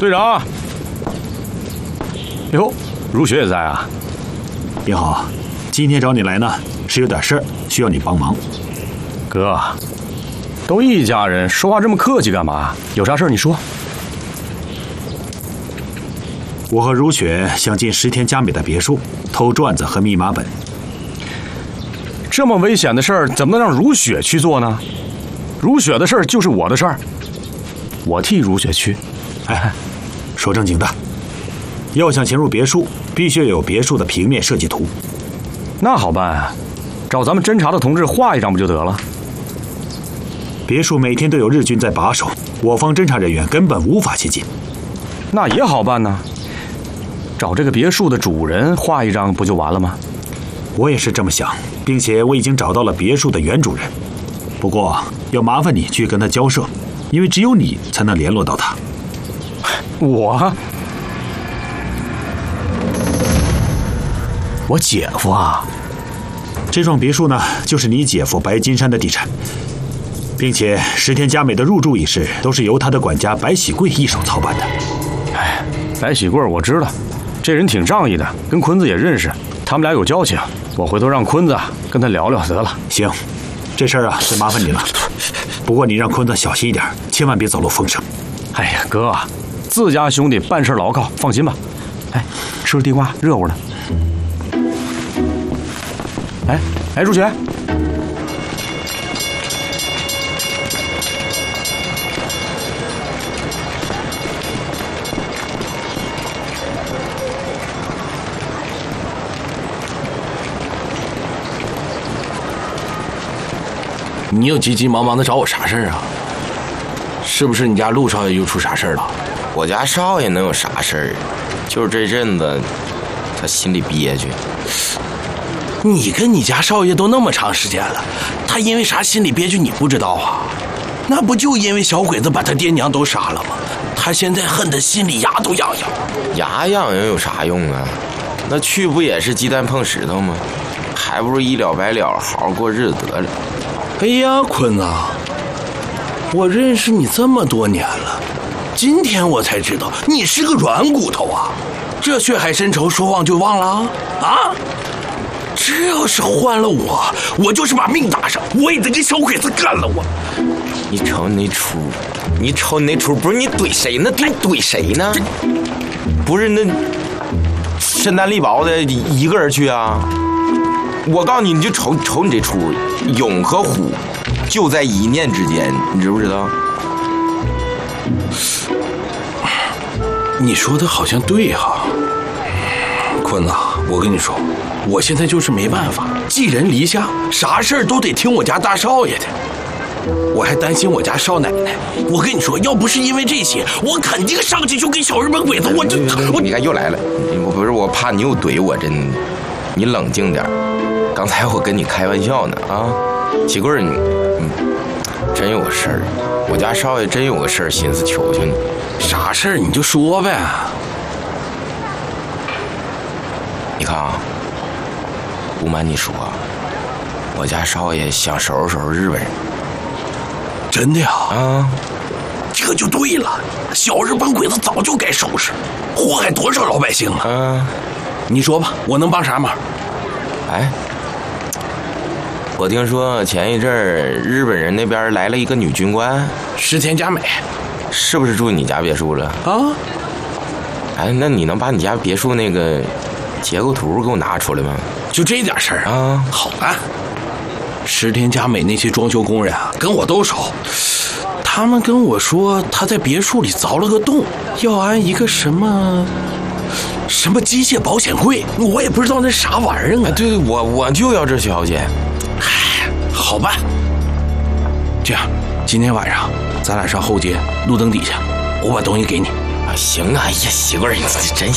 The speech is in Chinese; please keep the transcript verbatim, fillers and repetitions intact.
队长。哟，如雪也在啊。 你好，今天找你来呢，是有点事儿需要你帮忙。 哥，都一家人，说话这么客气干嘛？有啥事儿你说。 我和如雪想进石田佳美的别墅偷转子和密码本。 这么危险的事儿，怎么能让如雪去做呢？如雪的事儿就是我的事儿，我替如雪去。 哎，说正经的，要想潜入别墅，必须要有别墅的平面设计图。 那好办啊，找咱们侦查的同志画一张不就得了？ 别墅每天都有日军在把守，我方侦查人员根本无法接近。 那也好办呢，找这个别墅的主人画一张不就完了吗？ 我也是这么想，并且我已经找到了别墅的原主人，不过要麻烦你去跟他交涉，因为只有你才能联络到他。 我？我姐夫啊？ 这幢别墅呢，就是你姐夫白金山的地产，并且石田佳美的入住一事都是由他的管家白喜贵一手操办的。 哎，白喜贵我知道，这人挺仗义的，跟坤子也认识，他们俩有交情。我回头让坤子跟他聊聊得了。 行，这事儿啊，就麻烦你了。不过你让坤子小心一点，千万别走漏风声。 哎呀，哥，自家兄弟办事牢靠，放心吧。哎，吃了地瓜，热乎的。哎哎，如雪， 你又急急忙忙的找我啥事儿啊？是不是你家陆少爷又出啥事儿了？ 我家少爷能有啥事儿？就是这阵子他心里憋屈。 你跟你家少爷都那么长时间了，他因为啥心里憋屈你不知道啊？那不就因为小鬼子把他爹娘都杀了吗？他现在恨得心里牙都痒痒。 牙痒痒有啥用啊？那去不也是鸡蛋碰石头吗？还不如一了百了，好好过日子得了。 哎呀，坤啊，我认识你这么多年了，今天我才知道你是个软骨头啊！这血海深仇说忘就忘了啊！这要是换了我，我就是把命搭上，我也得跟小鬼子干了我。 你瞅你那出，你瞅你那出，不是你怼谁呢？你怼谁呢？不是那身单力薄的一个人去啊！我告诉你，你就瞅瞅你这出，勇和虎就在一念之间，你知不知道？ 你说的好像对哈，坤呐，我跟你说，我现在就是没办法，寄人篱下，啥事儿都得听我家大少爷的。我还担心我家少奶奶。我跟你说，要不是因为这些，我肯定上去就跟小日本鬼子，我就我你看又来了，我不是我怕你又怼我，真，你冷静点。刚才我跟你开玩笑呢啊，喜贵儿，你嗯，真有个事儿，我家少爷真有个事儿，寻思求求你。 啥事儿你就说呗。 你看啊，不瞒你说，我家少爷想收拾收拾日本人。 真的呀？ 啊， 这就对了，小日本鬼子早就该收拾，祸害多少老百姓啊！ 啊， 你说吧，我能帮啥忙？ 哎，我听说前一阵儿日本人那边来了一个女军官， 石田佳美， 是不是住你家别墅了？ 啊？ 哎，那你能把你家别墅那个结构图给我拿出来吗？ 就这点事儿啊？ 啊， 好办。石田佳美那些装修工人啊，跟我都熟。他们跟我说，他在别墅里凿了个洞，要安一个什么什么机械保险柜，我也不知道那啥玩意儿啊。 哎，对对，我我就要这消息。 唉，好办。这样，今天晚上咱俩上后街路灯底下，我把东西给你。 啊，行啊，哎呀，媳妇儿，你真